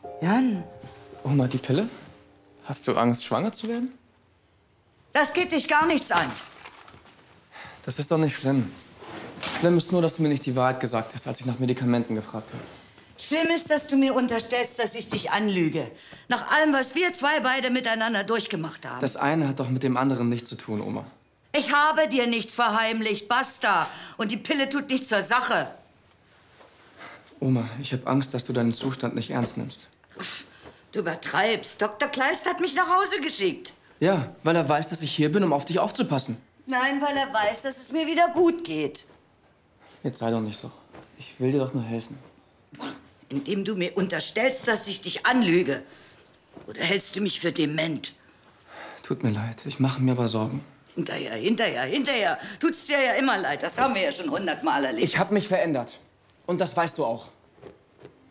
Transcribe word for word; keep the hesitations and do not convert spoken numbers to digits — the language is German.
Jan. Oma, die Pille? Hast du Angst, schwanger zu werden? Das geht dich gar nichts an. Das ist doch nicht schlimm. Schlimm ist nur, dass du mir nicht die Wahrheit gesagt hast, als ich nach Medikamenten gefragt habe. Schlimm ist, dass du mir unterstellst, dass ich dich anlüge. Nach allem, was wir zwei beide miteinander durchgemacht haben. Das eine hat doch mit dem anderen nichts zu tun, Oma. Ich habe dir nichts verheimlicht, basta. Und die Pille tut nichts zur Sache. Oma, ich habe Angst, dass du deinen Zustand nicht ernst nimmst. Du übertreibst. Doktor Kleist hat mich nach Hause geschickt. Ja, weil er weiß, dass ich hier bin, um auf dich aufzupassen. Nein, weil er weiß, dass es mir wieder gut geht. Jetzt sei doch nicht so. Ich will dir doch nur helfen. Indem du mir unterstellst, dass ich dich anlüge. Oder hältst du mich für dement? Tut mir leid, ich mache mir aber Sorgen. Hinterher, hinterher, hinterher. Tut's dir ja immer leid. Das haben wir ja schon hundertmal erlebt. Ich habe mich verändert. Und das weißt du auch.